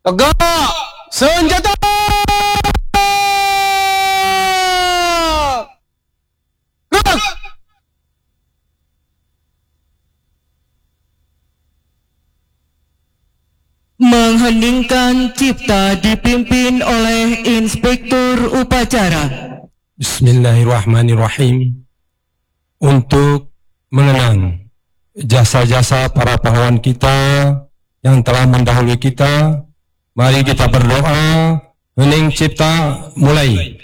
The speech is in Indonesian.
Tegak senjata. Gerak. Mengheningkan cipta dipimpin oleh Inspektur Upacara. Bismillahirrahmanirrahim. Untuk mengenang jasa-jasa para pahlawan kita yang telah mendahului kita, mari kita berdoa. Hening cipta mulai.